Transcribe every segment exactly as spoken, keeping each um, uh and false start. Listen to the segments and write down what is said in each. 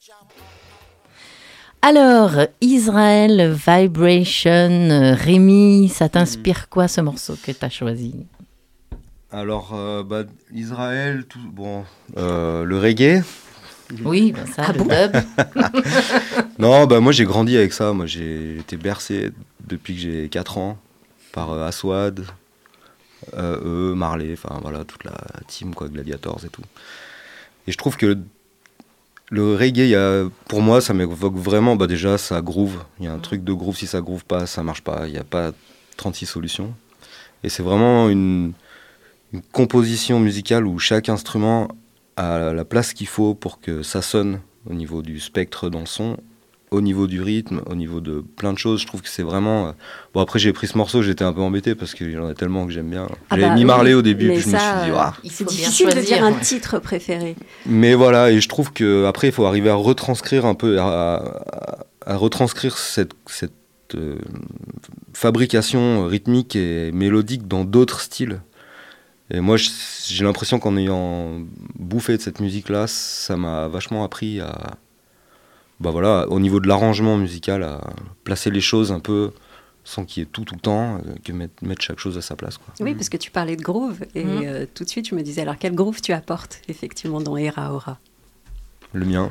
Alors, Israel Vibration, Rémi, ça t'inspire quoi ce morceau que tu as choisi ? Alors, euh, bah, Israël, tout, bon, euh, le reggae. Oui, bah ça, Ah le bon dub. Non, bah moi j'ai grandi avec ça. Moi j'ai été bercé depuis que j'ai quatre ans par euh, Aswad, euh, eux, Marley, enfin voilà, toute la team, quoi, Gladiators et tout. Et je trouve que le, le reggae, il y a, pour moi, ça m'évoque vraiment, bah déjà, ça groove. Il y a un truc de groove, si ça groove pas, ça marche pas. Il n'y a pas trente-six solutions. Et c'est vraiment une, une composition musicale où chaque instrument a la place qu'il faut pour que ça sonne au niveau du spectre dans le son, au niveau du rythme, au niveau de plein de choses. Je trouve que c'est vraiment... euh, Bon, après, j'ai pris ce morceau, j'étais un peu embêté parce qu'il y en a tellement que j'aime bien. Ah J'avais bah mis oui, Marley au début, mais puis je me ça, suis dit... euh, Ah. Il C'est faut bien difficile de choisir, dire un ouais. titre préféré. Mais voilà, et je trouve qu'après, il faut arriver à retranscrire un peu, à, à, à retranscrire cette, cette euh, fabrication rythmique et mélodique dans d'autres styles. Et moi, je- j'ai l'impression qu'en ayant bouffé de cette musique-là, ça m'a vachement appris à, bah voilà, au niveau de l'arrangement musical, à placer les choses un peu sans qu'il y ait tout tout le temps, euh, que mettre, mettre chaque chose à sa place, quoi. Oui, parce que tu parlais de groove et Mhm. euh, tout de suite tu me disais alors quel groove tu apportes effectivement dans Era Aura. Le mien.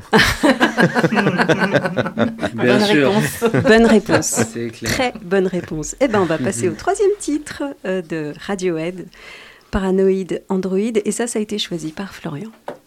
Bien Bonne sûr. réponse. Bonne réponse. C'est clair. Très bonne réponse. Eh ben on va passer au troisième titre euh, de Radiohead, Paranoid Android, et ça ça a été choisi par Florian.